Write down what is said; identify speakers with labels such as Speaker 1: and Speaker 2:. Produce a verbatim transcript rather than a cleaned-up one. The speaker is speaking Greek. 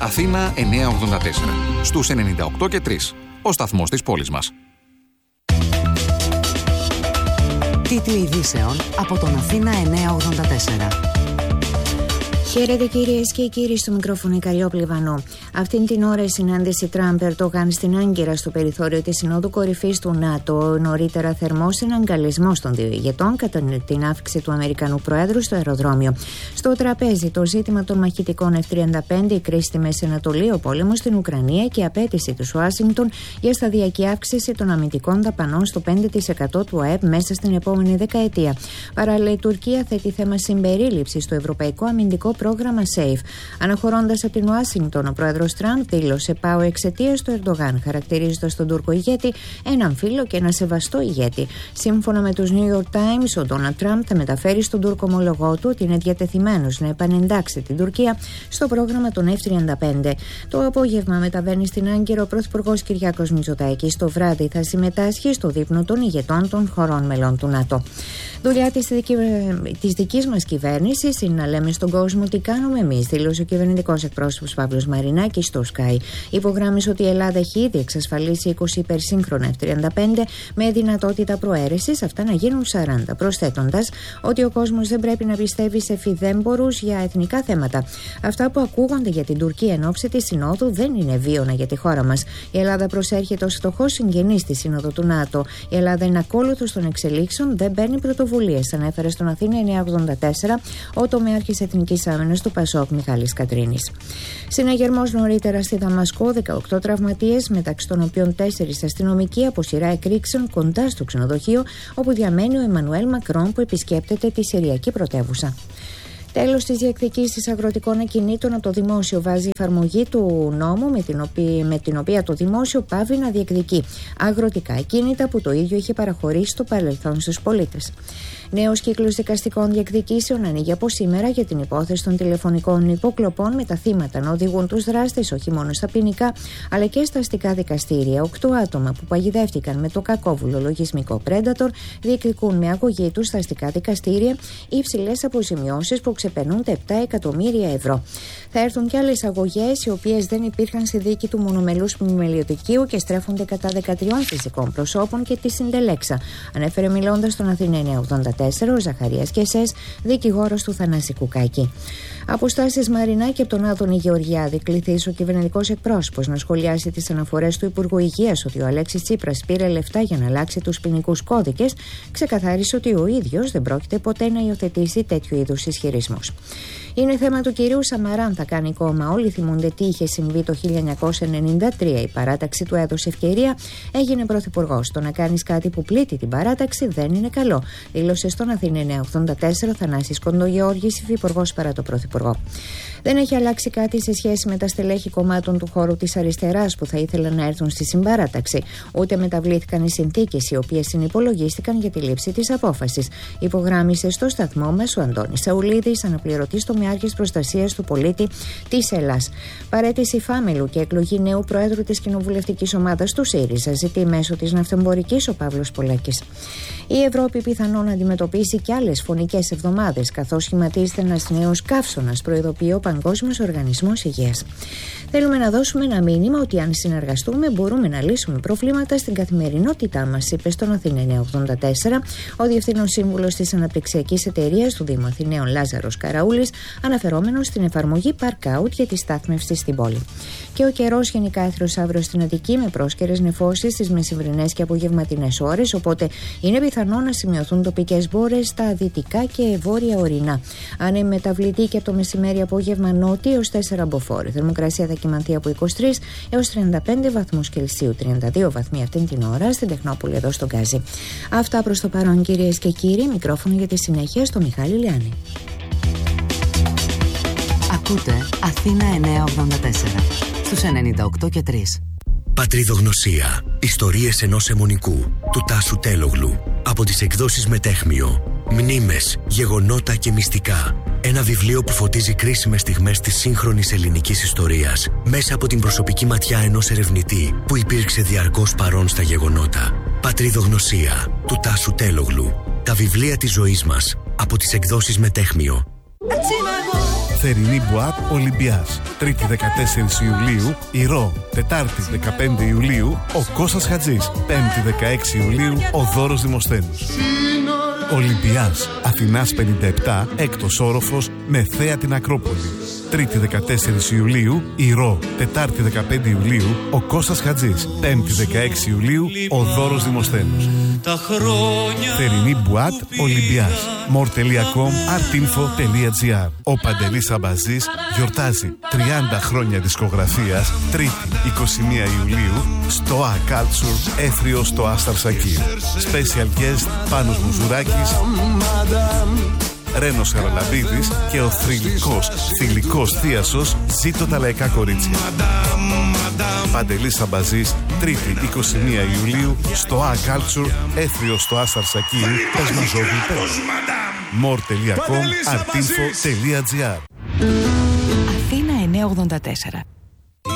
Speaker 1: Αθήνα εννιακόσια ογδόντα τέσσερα. Στους ενενήντα οκτώ και τρία. Ο σταθμός της πόλης μας.
Speaker 2: Τίτλοι ειδήσεων από τον Αθήνα εννιακόσια ογδόντα τέσσερα.
Speaker 3: Χαίρετε κυρίες και κύριοι, στο μικρόφωνο η Καλλιόπη Λιβανού. Αυτήν την ώρα η συνάντηση Τραμπ-Ερντογάν στην Άγκυρα στο περιθώριο της Συνόδου Κορυφής του ΝΑΤΟ. Νωρίτερα θερμός εναγκαλισμός των δύο ηγετών κατά την αύξηση του Αμερικανού Προέδρου στο αεροδρόμιο. Στο τραπέζι το ζήτημα των μαχητικών εφ τριάντα πέντε, η κρίση στη Μέση Ανατολή, ο πόλεμος στην Ουκρανία και η απέτηση της Ουάσιγκτον για σταδιακή αύξηση των αμυντικών δαπανών στο πέντε τοις εκατό του ΑΕΠ μέσα στην επόμενη δεκαετία. Παράλληλα, η Τουρκία θέτει θέμα συμπερίληψη στο Ευρωπαϊκό Αμυντικό Πρόγραμμα SAFE. Αναχωρώντας από την Ουάσιγκτον, ο πρόεδρος Τραμπ δήλωσε πάω εξαιτίας του Ερντογάν, χαρακτηρίζοντας τον Τούρκο ηγέτη έναν φίλο και ένα σεβαστό ηγέτη. Σύμφωνα με τους New York Times, ο Ντόναλντ Τραμπ θα μεταφέρει στον Τούρκο ομολογό του ότι είναι διατεθειμένος να επανεντάξει την Τουρκία στο πρόγραμμα των εφ τριάντα πέντε. Το απόγευμα μεταβαίνει στην Άγκυρα ο πρωθυπουργός Κυριάκος Μητσοτάκης. Το βράδυ θα συμμετάσχει στο δείπνο των ηγετών των χωρών μελών του ΝΑΤΟ. Δουλειά της δική, της δικής μας κυβέρνησης είναι να λέμε στον κόσμο τι κάνουμε εμείς, δήλωσε ο κυβερνητικός εκπρόσωπος Παύλος Μαρινάκης στο Sky. Υπογράμμισε ότι η Ελλάδα έχει ήδη εξασφαλίσει είκοσι υπερσύγχρονα εφ τριάντα πέντε με δυνατότητα προαίρεσης, αυτά να γίνουν σαράντα, προσθέτοντας ότι ο κόσμος δεν πρέπει να πιστεύει σε φιδέμπορους για εθνικά θέματα. Αυτά που ακούγονται για την Τουρκία εν ώψη της Συνόδου δεν είναι βίωνα για τη χώρα μας. Η Ελλάδα προσέρχεται ως φτωχός συγγενής στη Σύνοδο του ΝΑΤΟ. Η Ελλάδα είναι ακόλουθος των εξελίξεων, δεν παίρνει πρωτοβουλίες, ανέφερε στον Αθήνα εννιακόσια ογδόντα τέσσερα ο τομέαρχης Εθνικής Άμυνας του Πασόκ Μιχάλης Κατρίνης. Συναγερμός νωρίτερα στη Δαμασκό, δεκαοκτώ τραυματίες, μεταξύ των οποίων τέσσερις αστυνομικοί από σειρά εκρήξεων κοντά στο ξενοδοχείο όπου διαμένει ο Εμμανουέλ Μακρόν που επισκέπτεται τη Συριακή πρωτεύουσα. Τέλος της διεκδικήσης αγροτικών ακινήτων από το δημόσιο βάζει εφαρμογή του νόμου με την, οποία, με την οποία το δημόσιο πάβει να διεκδικεί αγροτικά ακίνητα που το ίδιο είχε παραχωρήσει στο παρελθόν στους πολίτες. Νέος κύκλος δικαστικών διεκδικήσεων ανοίγει από σήμερα για την υπόθεση των τηλεφωνικών υποκλοπών με τα θύματα να οδηγούν τους δράστες όχι μόνο στα ποινικά αλλά και στα αστικά δικαστήρια. Οκτώ άτομα που παγιδεύτηκαν με το κακόβουλο λογισμικό Predator διεκδικούν με αγωγή τους στα αστικά δικαστήρια υψηλές αποζημιώσεις που ξεπερνούν τα επτά εκατομμύρια ευρώ. Θα έρθουν και άλλες αγωγές οι οποίες δεν υπήρχαν στη δίκη του μονομελούς μελιοδικείου και στρέφονται κατά δεκατρία φυσικών προσώπων και τη Συντελέξα, ανέφερε μιλώντας στον Αθήνα εννιακόσια ογδόντα τέσσερα ο Ζαχαρίας Κεσές, δικηγόρος του Θανάση Κουκάκη. Αποστάσεις Μαρινάκη από τον Άδωνη Γεωργιάδη, κληθείς ο κυβερνητικός εκπρόσωπος να σχολιάσει τις αναφορές του Υπουργού Υγείας ότι ο Αλέξης Τσίπρας πήρε λεφτά για να αλλάξει τους ποινικούς κώδικες, ξεκαθάρισε ότι ο ίδιος δεν πρόκειται ποτέ να υιοθετήσει τέτοιου είδους ισχυρισμούς. Είναι θέμα του κυρίου Σαμαρά αν θα κάνει κόμμα. Όλοι θυμούνται τι είχε συμβεί το χίλια εννιακόσια ενενήντα τρία. Η παράταξη του έδωσε ευκαιρία, έγινε πρωθυπουργός. Το να κάνεις κάτι που πλήττει την παράταξη δεν είναι καλό, δήλωσε στον Αθήνα εννιακόσια ογδόντα τέσσερα ο Θανάσης Κοντογεώργης, υφυπουργός παρά το πρωθυπουργό. Δεν έχει αλλάξει κάτι σε σχέση με τα στελέχη κομμάτων του χώρου της αριστεράς που θα ήθελαν να έρθουν στη συμπαράταξη. Ούτε μεταβλήθηκαν οι συνθήκες οι οποίες συνυπολογίστηκαν για τη λήψη της απόφασης. Υπογράμμισε στο σταθμό μας ο Αντώνης Σαουλίδης, αναπληρωτής τομεάρχης προστασίας του πολίτη της Ελλάς. Παρέτηση Φάμελου και εκλογή νέου προέδρου της κοινοβουλευτικής ομάδας του ΣΥΡΙΖΑ ζητεί μέσω της ναυτεμπορικής ο Παύλος Πολάκης. Η Ευρώπη πιθανόν να αντιμετωπίσει και άλλες φωνικές εβδομάδες, καθώς σχηματίζεται ένας νέος καύσωνας, προειδοποιεί ο Παγκόσμιος Οργανισμός Υγείας. Θέλουμε να δώσουμε ένα μήνυμα ότι αν συνεργαστούμε μπορούμε να λύσουμε προβλήματα στην καθημερινότητά μας, είπε στον Αθήνα εννιακόσια ογδόντα τέσσερα ο Διευθύνων Σύμβουλος της Αναπτυξιακής Εταιρείας του Δήμου Αθηναίων Λάζαρος Καραούλης, αναφερόμενος στην εφαρμογή Park Out για τη στάθμευση στην πόλη. Και ο καιρός γενικά έθρος αύριο στην Αττική με πρόσκαιρες νεφώσεις στις μεσημβρινές και απογευματινές ώρες, οπότε είναι πιθανό να σημειωθούν τοπικές μπόρες στα δυτικά και βόρεια ορεινά. Αν μεταβλητή και από το μεσημέρι απόγευμα νότια έως τέσσερα μποφόρ. Η θερμοκρασία θα κυμανθεί από είκοσι τρεις έως τριάντα πέντε βαθμούς Κελσίου, τριάντα δύο βαθμοί αυτήν την ώρα στην Τεχνόπολη εδώ στον Γκάζι. Αυτά προς το παρόν κυρίες και κύριοι, μικρόφωνο για τη συνέχεια στο Μιχάλη Λιάννη.
Speaker 2: Ακούτε Αθήνα εννιακόσια ογδόντα τέσσερα στους ενενήντα οκτώ και τρία.
Speaker 4: Πατριδογνωσία. Ιστορίες ενός αιμονικού του Τάσου Τέλογλου. Από τις εκδόσεις Μετέχμιο. Μνήμες, γεγονότα και μυστικά. Ένα βιβλίο που φωτίζει κρίσιμες στιγμές της σύγχρονης ελληνικής ιστορίας μέσα από την προσωπική ματιά ενός ερευνητή που υπήρξε διαρκώς παρόν στα γεγονότα. Πατριδογνωσία του Τάσου Τέλογλου. Τα βιβλία της ζωής μας από τις εκδόσεις Μετέχμιο.
Speaker 5: Θερινή Μπουάτ Ολυμπιάς. Τρίτη δεκατέσσερις Ιουλίου Ηρώ. Τετάρτη δεκαπέντε Ιουλίου ο Κώστας Χατζής. Πέμπτη δεκαέξι Ιουλίου ο Δώρος Δημοσθένους. Ολυμπιάς Αθηνάς πενήντα επτά, έκτος όροφος, με θέα την Ακρόπολη. Τρίτη δεκατέσσερις Ιουλίου Ηρώ. Τετάρτη δεκαπέντε Ιουλίου ο Κώστας Χατζής. Πέμπτη δεκαέξι Ιουλίου ο Δώρος Δημοσθένους. Θερινή Μπουάτ Ολυμπιάς. μορ τελεία κομ, artinfo τελεία gr. Ο Παντελής Αμπαζής γιορτάζει τριάντα χρόνια δισκογραφίας. Τρίτη είκοσι μία Ιουλίου στο A Culture, Έθριο στο Άσταρ Σακύρ. Special guest Πάνος Μουζουράκης, Ρένος Χαραλαμπίδης και ο θρυλικός, θηλυκός θίασος Ζήτω τα λαϊκά κορίτσια. Παντελής Αμπαζής, Τρίτη είκοσι μία Ιουλίου στο A Culture, Έθριο στο Άσταρ Σακύρ. Πες μας Ζώγλου πες. μορ τελεία κομ, artinfo τελεία gr.
Speaker 6: Αθήνα εννιακόσια ογδόντα τέσσερα.